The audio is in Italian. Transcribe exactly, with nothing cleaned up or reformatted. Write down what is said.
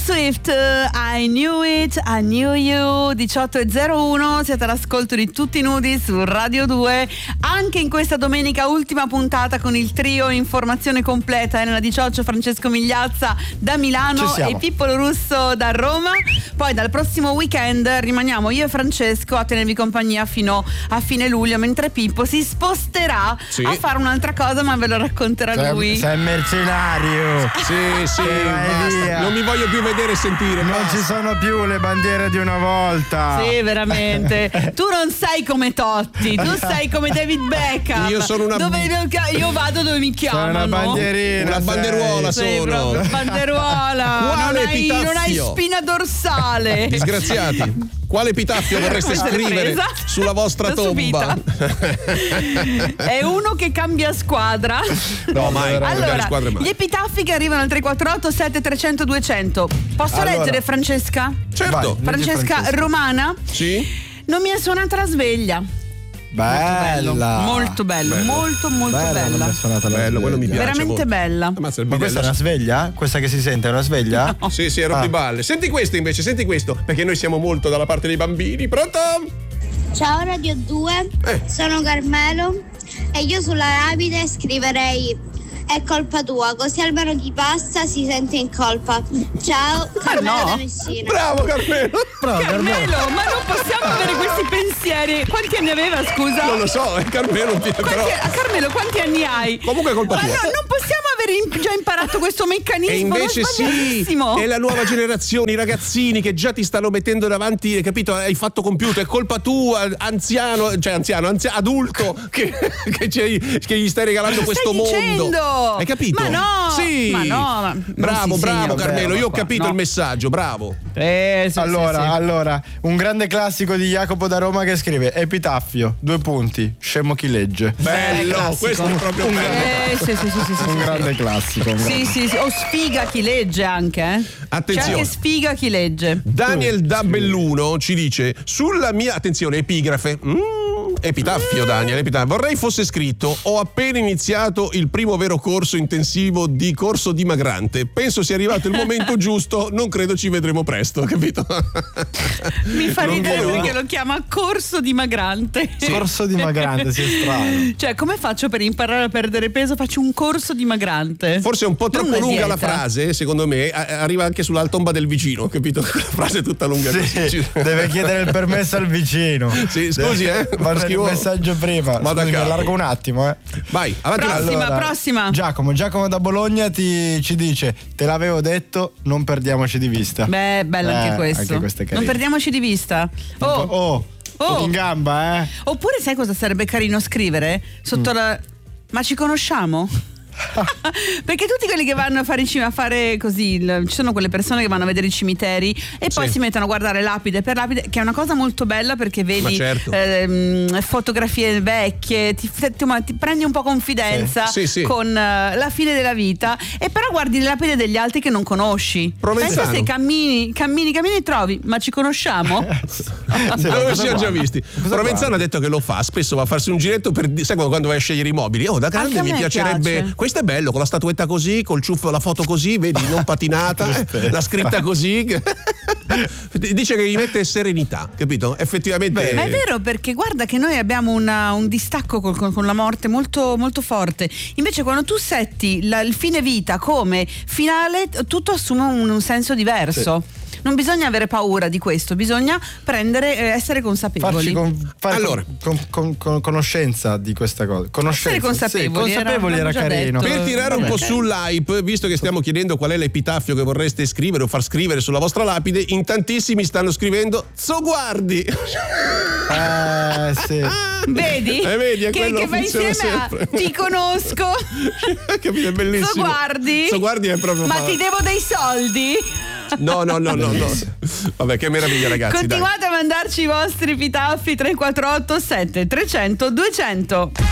Swift, I Knew It, I Knew You. Diciotto e zero uno, siete all'ascolto di Tutti Nudi su Radio due. Anche in questa domenica, ultima puntata con il trio Informazione Completa, Elena Di Cioccio, Francesco Migliazza da Milano e Pippolo Russo da Roma. Poi dal prossimo weekend rimaniamo io e Francesco a tenervi compagnia fino a fine luglio, mentre Pippo si sposterà sì. a fare un'altra cosa, ma ve lo racconterà sei, lui. Sei mercenario. Sì, sì, basta. Non mi voglio più vedere e sentire. Non basta. ci sono più le bandiere di una volta. Sì, veramente. Tu non sei come Totti, tu sei come David Beckham. Io sono una dove io vado dove mi chiamano. Sono una bandierina, una banderuola sei sono. Proprio banderuola. Quale non, hai, non hai spina dorsale. Disgraziati. Quale epitaffio vorreste scrivere sulla vostra da tomba? È uno che cambia squadra. No, mai. Allora, squadre mai. Gli epitaffi che arrivano al tre quattro otto sette tre zero zero due zero zero. Posso allora, leggere, Francesca? Certo. Vai, Francesca, Francesca Romana. Sì. Non mi è suonata la sveglia. Bella, molto bello, bello. molto molto bella, bella. bella. Bello, quello mi piace veramente molto. bella. Ma questa è una sveglia? Questa che si sente è una sveglia? No. Sì, sì, è rompiballe. Ah. Senti questo invece, senti questo, perché noi siamo molto dalla parte dei bambini. Pronto? Ciao Radio due, eh. sono Carmelo e io sulla lapide scriverei è colpa tua, così almeno chi passa si sente in colpa. Ciao, Carmelo no. da Messina. Bravo Carmelo. Bravo, Carmelo, ma non possiamo avere questi pensieri. Quanti anni aveva, scusa? Non lo so, è Carmelo. Quanti, però... Carmelo, quanti anni hai? Comunque è colpa ma tua. No, non possiamo aver in, già imparato questo meccanismo. E invece sì, è la nuova generazione, i ragazzini che già ti stanno mettendo davanti, capito? Hai fatto compiuto, è colpa tua, anziano, cioè anziano, anziano adulto, che, che, che gli stai regalando ma questo stai mondo. Dicendo? Hai capito? Ma no, sì. ma no. Ma bravo, bravo Carmelo, beh, io ho qua, capito no. il messaggio, bravo. Eh, sì, allora, sì, sì. allora, un grande classico di Jacopo da Roma che scrive epitaffio, due punti, scemo chi legge. Bello, questo è proprio un bello. Eh, sì, sì, sì, sì, sì, un sì, grande sì. classico. Un sì, grande. sì, sì, o sfiga chi legge anche, eh. Attenzione. C'è anche sfiga chi legge. Daniel da Belluno ci dice sulla mia, attenzione, epigrafe. Mm, epitaffio, Daniel, epitaffio. Vorrei fosse scritto: ho appena iniziato il primo vero corso intensivo di corso dimagrante. Penso sia arrivato il momento giusto, non credo ci vedremo presto, capito? Mi fa Non ridere volevo. perché lo chiama corso dimagrante. Corso dimagrante, si è strano. Cioè, come faccio per imparare a perdere peso? Faccio un corso dimagrante. Forse è un po' Non troppo una lunga dieta. la frase, secondo me, arriva anche sulla tomba del vicino, capito? La frase è tutta lunga. Sì, deve chiedere il permesso al vicino. Sì, scusi, eh. Guarda il messaggio prima. Vado a Scusi, mi capo. allargo un attimo, eh. Vai, avanti. Prossima, Allora, prossima. Giacomo, Giacomo da Bologna ti, ci dice: te l'avevo detto, non perdiamoci di vista. Beh, bello Eh, anche questo. anche questo è non carino. perdiamoci di vista. Oh, Oh, Oh. in gamba, eh. Oppure sai cosa sarebbe carino scrivere? Sotto Mm. la... Ma ci conosciamo? Perché tutti quelli che vanno a fare, a fare così, il- ci sono quelle persone che vanno a vedere i cimiteri e poi Sì. si mettono a guardare lapide per lapide, che è una cosa molto bella perché vedi Ma certo. ehm, fotografie vecchie, ti, ti- ti prendi un po' confidenza Sì. Sì, sì. con eh, la fine della vita, e però guardi le lapide degli altri che non conosci. Provenzano. Pensa se cammini, cammini, cammini e trovi, ma ci conosciamo? Sì, Dove cosa si siamo già guarda? visti. Cosa Provenzano guarda? ha detto che lo fa, spesso va a farsi un giretto per, sai quando quando vai a scegliere i mobili. Oh, da Anche grande a mi me piacerebbe. piace. Questo è bello, con la statuetta così, col ciuffo, la foto così, vedi, non patinata, eh, la scritta così. Dice che gli mette serenità, capito? Effettivamente. Ma è vero, perché guarda che noi abbiamo una, un distacco col- con, con la morte molto, molto forte. Invece quando tu setti la- il fine vita come finale, tutto assume un, un senso diverso. Non bisogna avere paura di questo, bisogna prendere, eh, essere consapevoli. Farci con, fare Allora. con, con- con- conoscenza di questa cosa. Conoscenza. Essere consapevoli, Sì, consapevoli era- era, l'abbiamo già carino. detto. Per tirare un Vabbè. po' sull'hype, visto che stiamo chiedendo qual è l'epitaffio che vorreste scrivere o far scrivere sulla vostra lapide, in tantissimi stanno scrivendo Zoguardi. Eh, sì. Vedi? Eh, vedi, è che, quello che va funziona insieme a sempre. ti conosco. Capito? È bellissimo. So guardi. So guardi è proprio. Ma fa- ti devo dei soldi? No, no, no, no, no. Vabbè, che meraviglia, ragazzi. Continuate dai. a mandarci i vostri epitaffi tre quattro otto sette tre zero zero due zero zero.